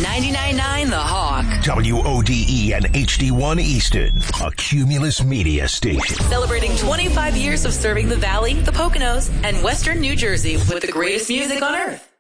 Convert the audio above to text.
99.9 The Hawk. WODE and HD1 Easton, a Cumulus Media station. Celebrating 25 years of serving the Valley, the Poconos, and Western New Jersey with the greatest music on earth.